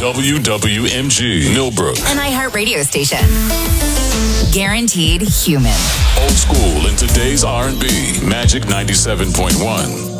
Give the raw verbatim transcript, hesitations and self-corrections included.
W W M G, Millbrook. An iHeart radio station. Guaranteed human. Old school in today's R and B. Magic ninety-seven point one.